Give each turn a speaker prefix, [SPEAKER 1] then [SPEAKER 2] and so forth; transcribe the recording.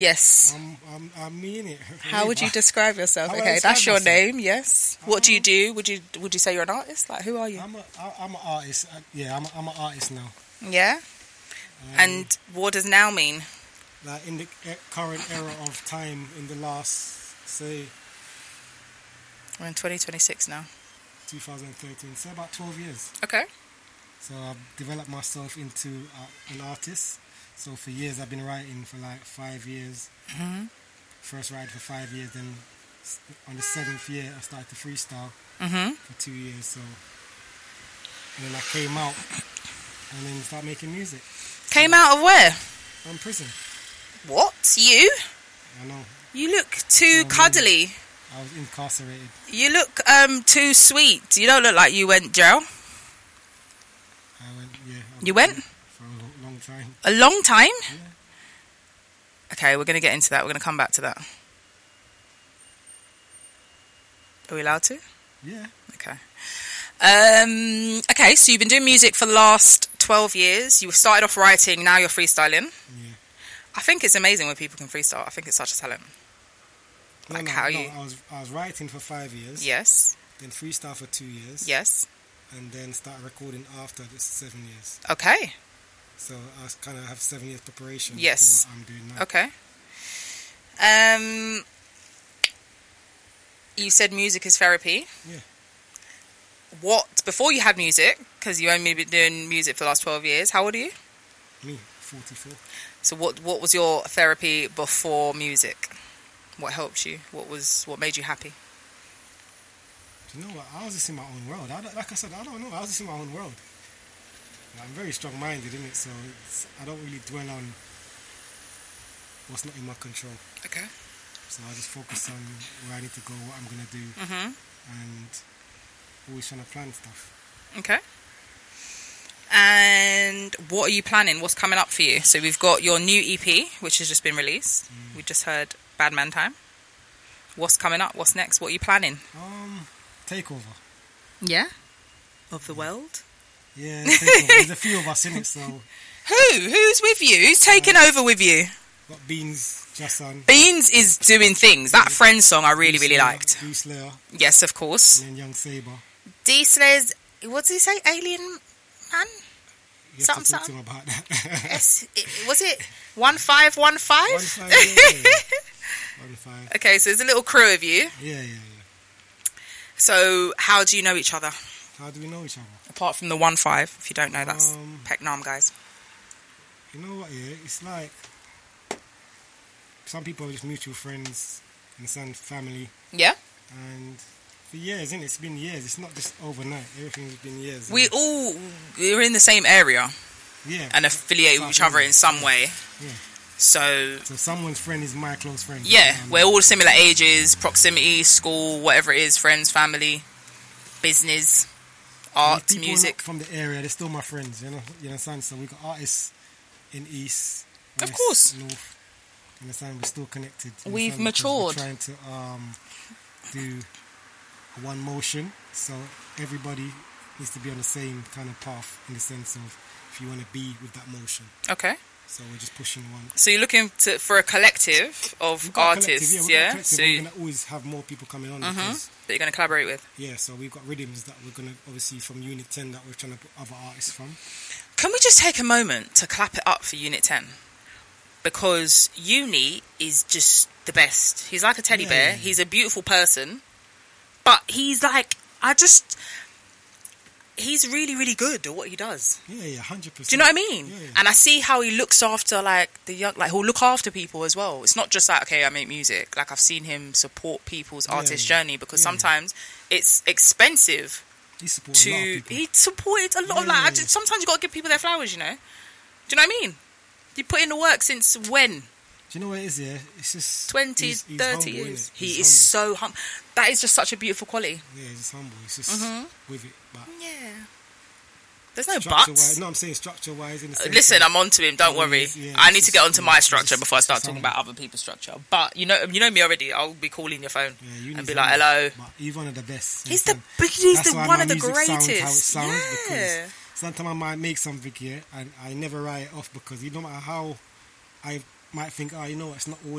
[SPEAKER 1] Yes.
[SPEAKER 2] I'm me in it.
[SPEAKER 1] How would you describe yourself?
[SPEAKER 2] How would I
[SPEAKER 1] Okay,
[SPEAKER 2] describe
[SPEAKER 1] that's your
[SPEAKER 2] myself?
[SPEAKER 1] name. Yes. What do you do? Would you say you're an artist? Like, who are you?
[SPEAKER 2] I'm an artist. I'm an artist now.
[SPEAKER 1] Yeah. And what does now mean?
[SPEAKER 2] Like in the current era of time, in the last, say,
[SPEAKER 1] We're in 2026 now.
[SPEAKER 2] 2013, so about 12 years.
[SPEAKER 1] Okay.
[SPEAKER 2] So I've developed myself into an artist. So for years I've been writing for like 5 years.
[SPEAKER 1] Mhm.
[SPEAKER 2] First writing for 5 years, then on the 7th year I started to freestyle
[SPEAKER 1] Mhm.
[SPEAKER 2] for 2 years. So and then I came out and then started making music.
[SPEAKER 1] Came out of where?
[SPEAKER 2] I'm in prison.
[SPEAKER 1] What? You?
[SPEAKER 2] I know.
[SPEAKER 1] You look too cuddly.
[SPEAKER 2] I was incarcerated.
[SPEAKER 1] You look too sweet. You don't look like you went jail.
[SPEAKER 2] I went, yeah.
[SPEAKER 1] You went?
[SPEAKER 2] For a long time.
[SPEAKER 1] A long time?
[SPEAKER 2] Yeah.
[SPEAKER 1] Okay, we're going to get into that. We're going to come back to that. Are we allowed to?
[SPEAKER 2] Yeah.
[SPEAKER 1] Okay. Okay, so you've been doing music for the last 12 years. You started off writing, now you're freestyling.
[SPEAKER 2] Yeah.
[SPEAKER 1] I think it's amazing when people can freestyle. I think it's such a talent. Like how you...
[SPEAKER 2] I was writing for 5 years.
[SPEAKER 1] Yes.
[SPEAKER 2] Then freestyle for 2 years.
[SPEAKER 1] Yes.
[SPEAKER 2] And then start recording after this 7 years.
[SPEAKER 1] Okay.
[SPEAKER 2] So I kind of have 7 years preparation.
[SPEAKER 1] Yes.
[SPEAKER 2] For what I'm doing now.
[SPEAKER 1] Okay. You said music is therapy.
[SPEAKER 2] Yeah.
[SPEAKER 1] What, before you had music, because you only been doing music for the last 12 years, how old are you?
[SPEAKER 2] Me, 44.
[SPEAKER 1] So what was your therapy before music? What helped you? What made you happy?
[SPEAKER 2] Do you know what? I was just in my own world. Like I said, I don't know. I was just in my own world. I'm very strong-minded, innit? So I don't really dwell on what's not in my control.
[SPEAKER 1] Okay.
[SPEAKER 2] So I just focus on where I need to go, what I'm going to do, and always trying to plan stuff.
[SPEAKER 1] Okay. And what are you planning? What's coming up for you? So we've got your new EP, which has just been released. We just heard Bad Man Time. What's coming up? What's next? What are you planning?
[SPEAKER 2] Takeover.
[SPEAKER 1] Yeah? Of the world?
[SPEAKER 2] Yeah, takeover. There's a few of us in it, so...
[SPEAKER 1] Who's with you? Who's taking over with you?
[SPEAKER 2] Got Beans, Jason.
[SPEAKER 1] Beans is doing things. That Friends song I really liked.
[SPEAKER 2] D Slayer.
[SPEAKER 1] Yes, of course.
[SPEAKER 2] And then Young Saber.
[SPEAKER 1] D Slayer's... What did he say? Alien Man?
[SPEAKER 2] You have to talk to him about that.
[SPEAKER 1] Yes. Was it 1515?
[SPEAKER 2] 15, yeah. 15.
[SPEAKER 1] Okay, so there's a little crew of you.
[SPEAKER 2] Yeah.
[SPEAKER 1] So how do you know each other?
[SPEAKER 2] How do we know each other?
[SPEAKER 1] Apart from the 15, if you don't know, that's Pecknam guys.
[SPEAKER 2] You know what, yeah? It's like... Some people are just mutual friends and some family.
[SPEAKER 1] Yeah.
[SPEAKER 2] And for years, innit? It's been years. It's not just overnight. Everything's been years.
[SPEAKER 1] We're in the same area.
[SPEAKER 2] Yeah.
[SPEAKER 1] And affiliate with each other in some way.
[SPEAKER 2] Yeah.
[SPEAKER 1] So
[SPEAKER 2] someone's friend is my close friend.
[SPEAKER 1] Yeah, we're all similar ages, proximity, school, whatever it is, friends, family, business, art,
[SPEAKER 2] people
[SPEAKER 1] music.
[SPEAKER 2] Not from the area, they're still my friends, you understand? So we got artists in East, West,
[SPEAKER 1] of course,
[SPEAKER 2] North, you understand? We're still connected.
[SPEAKER 1] We've matured.
[SPEAKER 2] We're trying to do one motion, so everybody needs to be on the same kind of path in the sense of if you want to be with that motion.
[SPEAKER 1] Okay.
[SPEAKER 2] So we're just pushing one.
[SPEAKER 1] So you're looking for a collective of artists,
[SPEAKER 2] yeah?
[SPEAKER 1] So
[SPEAKER 2] we're going to always have more people coming on.
[SPEAKER 1] That you're going to collaborate with.
[SPEAKER 2] Yeah, so we've got rhythms that we're going to, obviously from Unit 10 that we're trying to put other artists from.
[SPEAKER 1] Can we just take a moment to clap it up for Unit 10? Because Uni is just the best. He's like a teddy bear.
[SPEAKER 2] Yeah.
[SPEAKER 1] He's a beautiful person. But he's like, he's really, really good at what he does.
[SPEAKER 2] Yeah, 100%.
[SPEAKER 1] Do you know what I mean?
[SPEAKER 2] Yeah.
[SPEAKER 1] And I see how he looks after, like, the young... Like, he'll look after people as well. It's not just like, okay, I make music. Like, I've seen him support people's artist journey because sometimes it's expensive.
[SPEAKER 2] He supported a lot of people.
[SPEAKER 1] He supported a lot of... Like, sometimes you got to give people their flowers, you know? Do you know what I mean? He put in the work since when?
[SPEAKER 2] Do you know what it is, yeah? It's just...
[SPEAKER 1] 20,
[SPEAKER 2] he's
[SPEAKER 1] 30
[SPEAKER 2] humble,
[SPEAKER 1] years.
[SPEAKER 2] He's
[SPEAKER 1] He is so humble. That is just such a beautiful quality.
[SPEAKER 2] Yeah, he's just humble. He's just with it. But
[SPEAKER 1] yeah. There's no buts.
[SPEAKER 2] No, I'm saying structure-wise. In the sense
[SPEAKER 1] Listen, I'm onto him. Don't worry.
[SPEAKER 2] Yeah,
[SPEAKER 1] I need to get onto my structure
[SPEAKER 2] just
[SPEAKER 1] before I start
[SPEAKER 2] just
[SPEAKER 1] talking
[SPEAKER 2] humble.
[SPEAKER 1] about other people's structure. But you know me already. I'll be calling your phone
[SPEAKER 2] Yeah,
[SPEAKER 1] and be like, "Hello."
[SPEAKER 2] But he's one of the best.
[SPEAKER 1] He's
[SPEAKER 2] That's why
[SPEAKER 1] one
[SPEAKER 2] my
[SPEAKER 1] of the
[SPEAKER 2] music
[SPEAKER 1] greatest.
[SPEAKER 2] Sounds how it sounds
[SPEAKER 1] Yeah.
[SPEAKER 2] because sometimes I might make something here and I never write it off because no matter how I might think, oh, you know what, it's not all